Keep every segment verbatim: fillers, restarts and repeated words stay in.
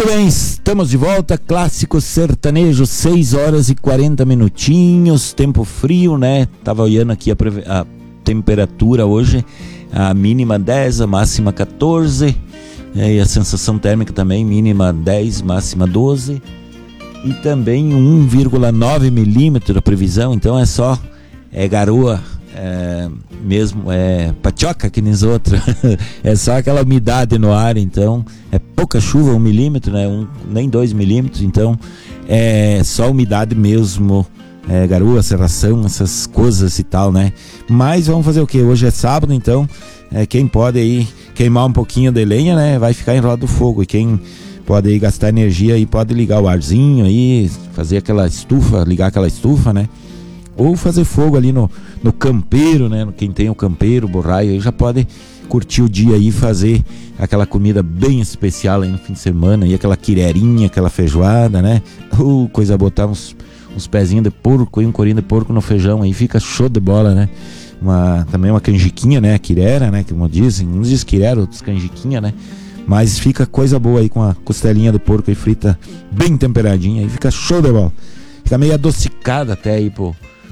bem, estamos de volta, clássico sertanejo, seis horas e quarenta minutinhos, tempo frio, né? Tava olhando aqui a, preve... a temperatura hoje, a mínima dez, a máxima quatorze, é, e a sensação térmica também, mínima dez, máxima doze, e também um vírgula nove milímetros a previsão, então é só, é garoa, é, mesmo, é patioca que nem os outros, é só aquela umidade no ar, então é pouca chuva, um milímetro, né? um, nem dois milímetros, então é só umidade mesmo, é, garoa, serração, essas coisas e tal, né? Mas vamos fazer o que? Hoje é sábado, então é, quem pode aí queimar um pouquinho de lenha, né? Vai ficar em roda do fogo, e quem pode aí gastar energia aí pode ligar o arzinho aí, fazer aquela estufa, ligar aquela estufa, né? Ou fazer fogo ali no, no campeiro, né? Quem tem o campeiro, o borraio, aí já pode curtir o dia aí e fazer aquela comida bem especial aí no fim de semana, aí aquela quirerinha, aquela feijoada, né? Uh, coisa, botar uns, uns pezinhos de porco e um corinho de porco no feijão, aí fica show de bola, né? Uma, também uma canjiquinha, né? A quirera, né? Como dizem, uns diz quirera, outros canjiquinha, né? Mas fica coisa boa aí com a costelinha do porco aí frita bem temperadinha, aí fica show de bola. Fica meio adocicada até aí, pô.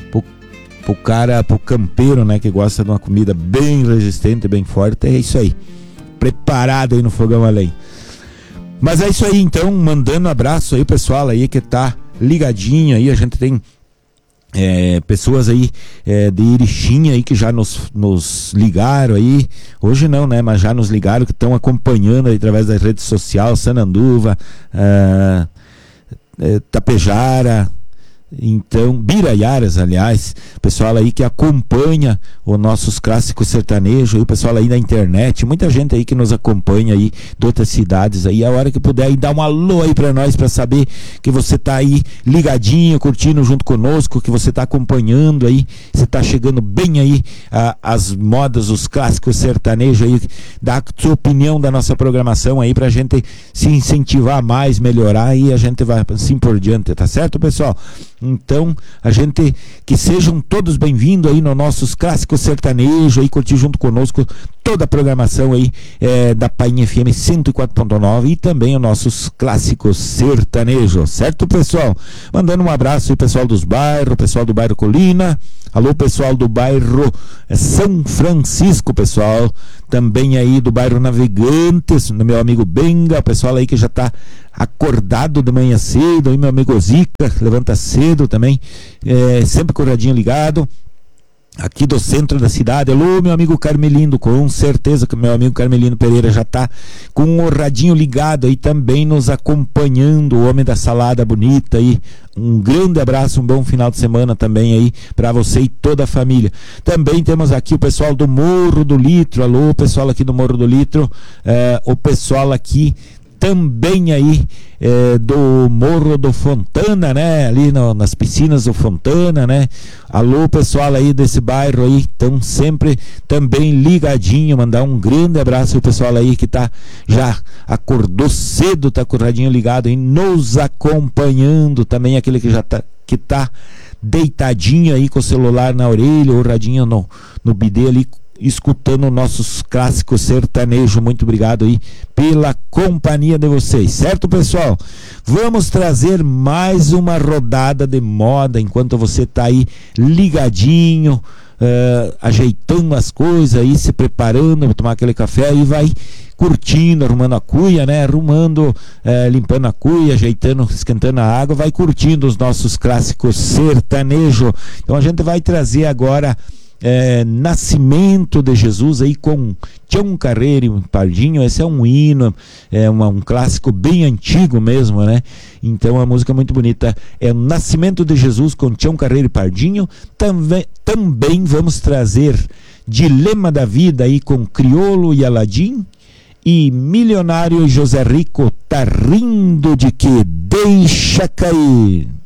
Pro cara, pro campeiro, né, que gosta de uma comida bem resistente, bem forte, é isso aí, preparado aí no fogão a lenha. Mas é isso aí, então, mandando um abraço aí o pessoal aí que tá ligadinho aí, a gente tem é, pessoas aí é, de Irixinha aí que já nos, nos ligaram aí, hoje não, né, mas já nos ligaram, que estão acompanhando aí através das redes sociais, Sananduva, é, é, Tapejara, então, Biraiaras, aliás, pessoal aí que acompanha os nossos clássicos sertanejos, o pessoal aí da internet, muita gente aí que nos acompanha aí de outras cidades aí, a hora que puder aí, dá um alô aí pra nós, pra saber que você tá aí ligadinho, curtindo junto conosco, que você tá acompanhando aí, você tá chegando bem aí a, as modas, os clássicos sertanejos aí, dá a sua opinião da nossa programação aí pra gente se incentivar mais, melhorar e a gente vai assim por diante, tá certo, pessoal? Então, a gente, que sejam todos bem-vindos aí nos nossos clássicos sertanejos, aí curtir junto conosco toda a programação aí é, da Painha F M cento e quatro ponto nove e também os nossos clássicos sertanejos, certo, pessoal? Mandando um abraço aí, pessoal dos bairros, pessoal do bairro Colina, alô, pessoal do bairro São Francisco, pessoal, também aí do bairro Navegantes, do meu amigo Benga, pessoal aí que já tá acordado de manhã cedo, aí meu amigo Zica, levanta cedo também, é, sempre com o radinho ligado, aqui do centro da cidade. Alô, meu amigo Carmelino, com certeza que meu amigo Carmelino Pereira já tá com o radinho ligado aí também nos acompanhando, o homem da salada bonita aí. Um grande abraço, um bom final de semana também aí para você e toda a família. Também temos aqui o pessoal do Morro do Litro, alô, pessoal aqui do Morro do Litro, é, o pessoal aqui também aí é, do Morro do Fontana, né? Ali no, nas piscinas do Fontana, né? Alô, pessoal aí desse bairro aí, estão sempre também ligadinho, mandar um grande abraço ao pessoal aí que tá, já acordou cedo, tá com o radinho ligado aí, nos acompanhando, também aquele que já tá, que tá deitadinho aí com o celular na orelha, o radinho no, no bidê ali, escutando nossos clássicos sertanejos. Muito obrigado aí pela companhia de vocês, certo, pessoal? Vamos trazer mais uma rodada de moda enquanto você tá aí ligadinho, uh, ajeitando as coisas aí, se preparando para tomar aquele café, aí vai curtindo, arrumando a cuia, né? Arrumando, eh, limpando a cuia, ajeitando, esquentando a água, vai curtindo os nossos clássicos sertanejos. Então a gente vai trazer agora É, Nascimento de Jesus aí com Tião Carreiro e Pardinho. Esse é um hino, é uma, um clássico bem antigo mesmo, né? Então a música é muito bonita, é o Nascimento de Jesus com Tião Carreiro e Pardinho. Também, também vamos trazer Dilema da Vida aí com Criolo e Aladim, e Milionário e José Rico, tá rindo de que? Deixa cair.